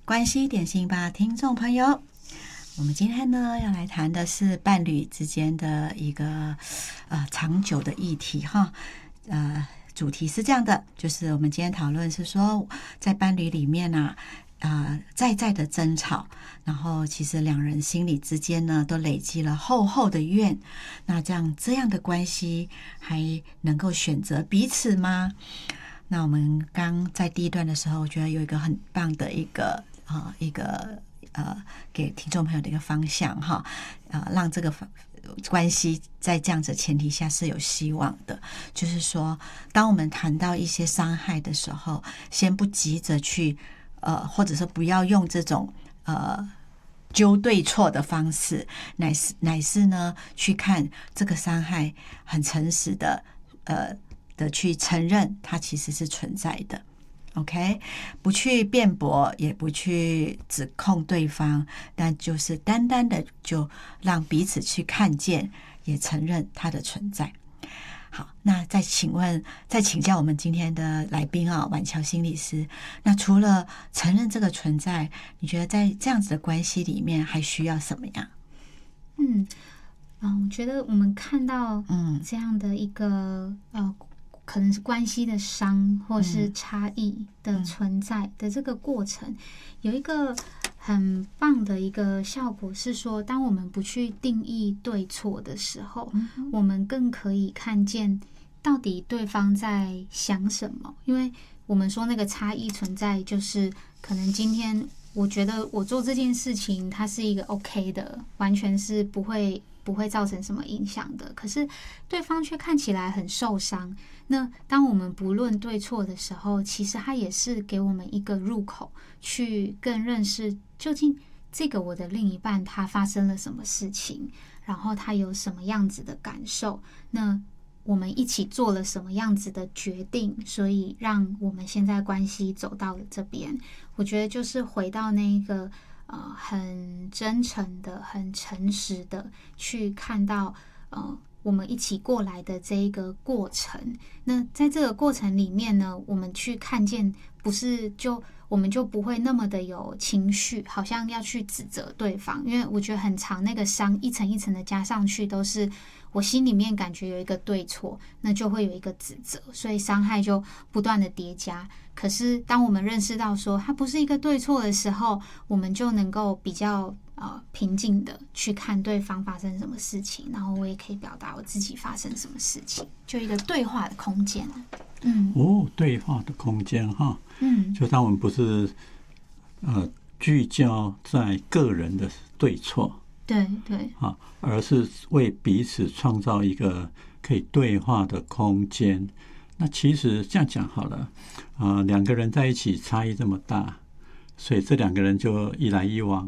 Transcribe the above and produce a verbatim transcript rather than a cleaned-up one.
关系点心吧，听众朋友，我们今天呢要来谈的是伴侣之间的一个呃长久的议题哈，呃，主题是这样的，就是我们今天讨论是说，在伴侣里面啊，呃，在在的争吵，然后其实两人心里之间呢都累积了厚厚的怨，那这样这样的关系还能够选择彼此吗？那我们刚在第一段的时候，我觉得有一个很棒的一个啊、呃、一个呃给听众朋友的一个方向哈，呃，让这个关系在这样子的前提下是有希望的。就是说，当我们谈到一些伤害的时候，先不急着去呃，或者是不要用这种呃纠对错的方式，乃是乃是呢去看这个伤害，很诚实的呃。的去承认它其实是存在的 ，OK， 不去辩驳，也不去指控对方，但就是单单的就让彼此去看见，也承认它的存在。好，那再请问，再请教我们今天的来宾啊，婉乔心理师。那除了承认这个存在，你觉得在这样子的关系里面还需要什么样？ 嗯嗯，我觉得我们看到嗯这样的一个、嗯、呃。可能是关系的伤或是差异的存在的这个过程、嗯、有一个很棒的一个效果是说，当我们不去定义对错的时候、嗯、我们更可以看见到底对方在想什么。因为我们说那个差异存在，就是可能今天我觉得我做这件事情它是一个 OK 的，完全是不会不会造成什么影响的，可是对方却看起来很受伤。那当我们不论对错的时候，其实它也是给我们一个入口，去更认识究竟这个我的另一半他发生了什么事情，然后他有什么样子的感受，那我们一起做了什么样子的决定，所以让我们现在关系走到了这边。我觉得就是回到那个呃很真诚的、很诚实的去看到呃我们一起过来的这一个过程。那在这个过程里面呢，我们去看见，不是就我们就不会那么的有情绪，好像要去指责对方。因为我觉得很长，那个伤一层一层的加上去，都是我心里面感觉有一个对错，那就会有一个指责，所以伤害就不断的叠加。可是当我们认识到说它不是一个对错的时候，我们就能够比较呃平静的去看对方发生什么事情，然后我也可以表达我自己发生什么事情，就一个对话的空间。嗯， 哦，对话的空间哈，嗯，就当我们不是呃聚焦在个人的对错， 对对啊，而是为彼此创造一个可以对话的空间。那其实这样讲好了，啊、呃，两个人在一起差异这么大，所以这两个人就一来一往，